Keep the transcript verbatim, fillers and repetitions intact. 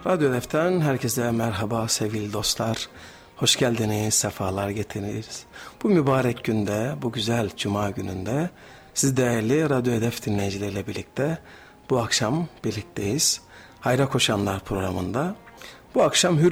Radyo Hedef'ten herkese merhaba sevgili dostlar. Hoş geldiniz, sefalar getirdiniz. Bu mübarek günde, bu güzel cuma gününde siz değerli Radyo Hedef dinleyicileriyle birlikte bu akşam birlikteyiz. Hayra Koşanlar programında. Bu akşam Hür